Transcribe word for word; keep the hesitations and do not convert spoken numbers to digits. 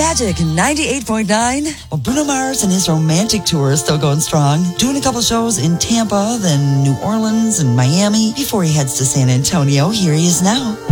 Magic ninety-eight point nine. Well, Bruno Mars and his romantic tour is still going strong. Doing a couple shows in Tampa, then New Orleans and Miami before he heads to San Antonio. Here he is now